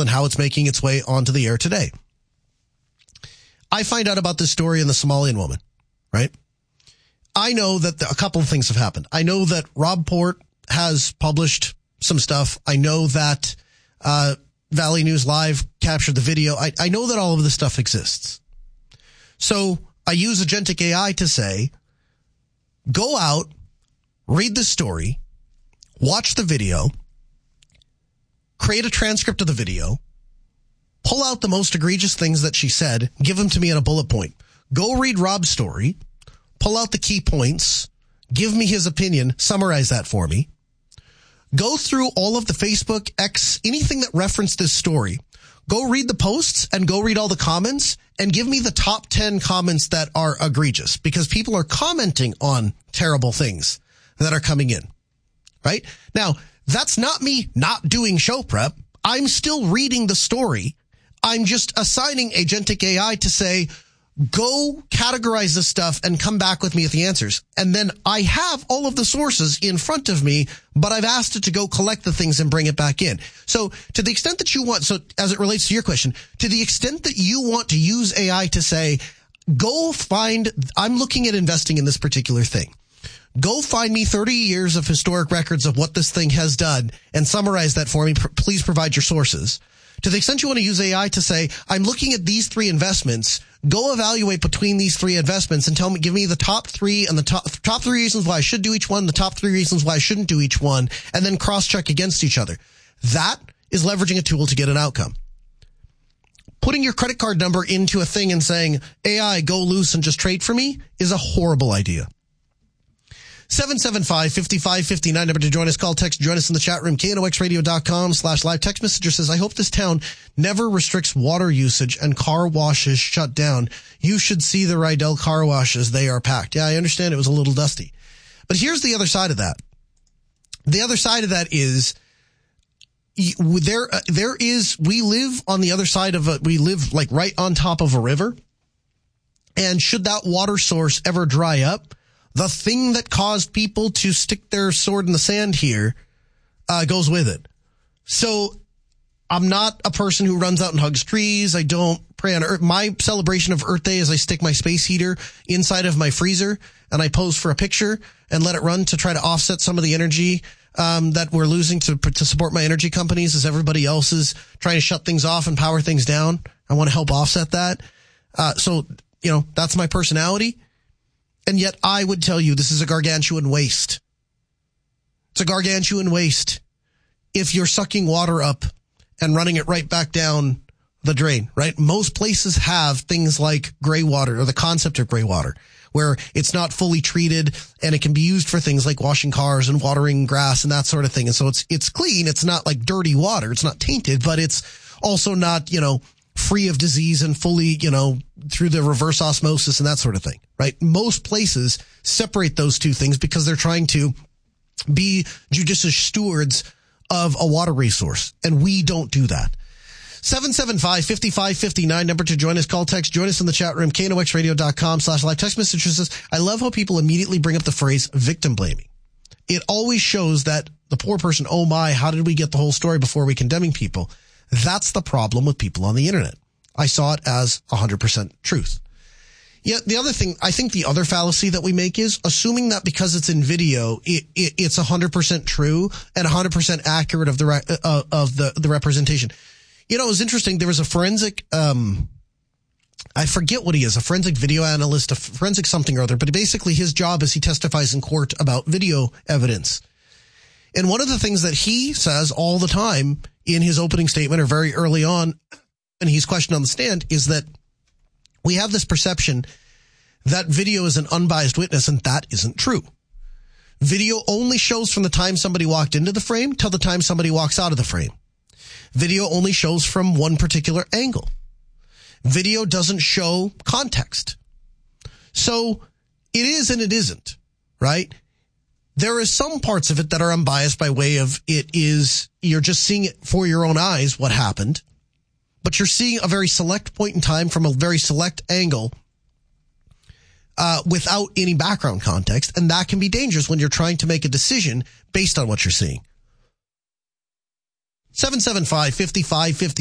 and how it's making its way onto the air today. I find out about this story in the Somalian woman, right? I know that a couple of things have happened. I know that Rob Port has published some stuff. I know that Valley News Live captured the video. I know that all of this stuff exists. So I use Agentic AI to say, go out, read the story, watch the video, create a transcript of the video, pull out the most egregious things that she said, give them to me in a bullet point. Go read Rob's story, pull out the key points, give me his opinion, summarize that for me. Go through all of the Facebook, X, anything that referenced this story. Go read the posts and go read all the comments and give me the top 10 comments that are egregious, because people are commenting on terrible things that are coming in, right? Now, that's not me not doing show prep. I'm still reading the story. I'm just assigning Agentic AI to say, go categorize this stuff and come back with me with the answers. And then I have all of the sources in front of me, but I've asked it to go collect the things and bring it back in. So to the extent that you want, so as it relates to your question, to the extent that you want to use AI to say, go find, I'm looking at investing in this particular thing. Go find me 30 years of historic records of what this thing has done and summarize that for me. Please provide your sources. To the extent you want to use AI to say, I'm looking at these three investments, go evaluate between these three investments and tell me, give me the top three and the top three reasons why I should do each one, the top three reasons why I shouldn't do each one, and then cross-check against each other. That is leveraging a tool to get an outcome. Putting your credit card number into a thing and saying, AI, go loose and just trade for me is a horrible idea. 775-5559 number to join us. Call, text, join us in the chat room. KNOXradio.com/live. Text messenger says, I hope this town never restricts water usage and car washes shut down. You should see the Rydell car washes. They are packed. Yeah, I understand it was a little dusty. But here's the other side of that. The other side of that is we live on the other side of we live like right on top of a river. And should that water source ever dry up, the thing that caused people to stick their sword in the sand here goes with it. So I'm not a person who runs out and hugs trees. I don't pray on Earth. My celebration of Earth Day is I stick my space heater inside of my freezer and I pose for a picture and let it run to try to offset some of the energy that we're losing to support my energy companies as everybody else is trying to shut things off and power things down. I want to help offset that. So, that's my personality. And yet I would tell you this is a gargantuan waste. It's a gargantuan waste if you're sucking water up and running it right back down the drain, right? Most places have things like gray water, or the concept of gray water, where it's not fully treated and it can be used for things like washing cars and watering grass and that sort of thing. And so it's clean. It's not like dirty water. It's not tainted, but it's also not, free of disease and fully, through the reverse osmosis and that sort of thing, right? Most places separate those two things because they're trying to be judicious stewards of a water resource. And we don't do that. 775-5559 number to join us. Call, text, join us in the chat room. KNOXradio.com/live. Text message says, I love how people immediately bring up the phrase victim blaming. It always shows that the poor person, oh my, how did we get the whole story before we condemning people? That's the problem with people on the internet. I saw it as 100% truth. Yet the other thing, I think the other fallacy that we make is assuming that because it's in video, it's 100% true and 100% accurate of the representation. It was interesting. There was a forensic, I forget what he is, a forensic video analyst, a forensic something or other, but basically his job is he testifies in court about video evidence. And one of the things that he says all the time in his opening statement or very early on, and he's questioned on the stand, is that we have this perception that video is an unbiased witness, and that isn't true. Video only shows from the time somebody walked into the frame till the time somebody walks out of the frame. Video only shows from one particular angle. Video doesn't show context. So it is and it isn't, right? There is some parts of it that are unbiased by way of you're just seeing it for your own eyes, what happened, but you're seeing a very select point in time from a very select angle without any background context, and that can be dangerous when you're trying to make a decision based on what you're seeing. 775-5550